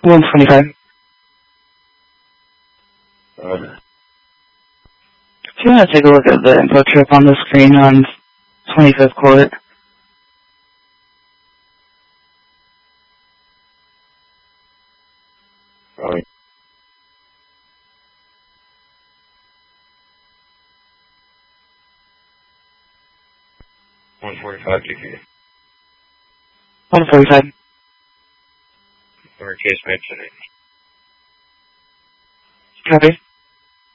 125. If you want to take a look at the info trip on the screen on 25th Court. Right. $145 GP. 145. Or case mentioning. Copy.